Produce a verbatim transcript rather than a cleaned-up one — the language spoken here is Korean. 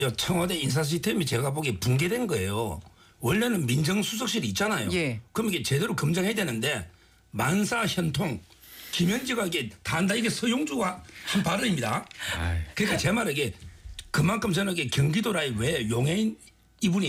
야, 청와대 인사 시스템이 제가 보기에 붕괴된 거예요. 원래는 민정수석실이 있잖아요. 예. 그럼 이게 제대로 검증해야 되는데 만사현통 김현지가 이게 단다 이게 서용주가 한 발언입니다. 아이. 그러니까 제 말은 이게 그만큼 저는 이게 경기도라이 왜 용해인 이분이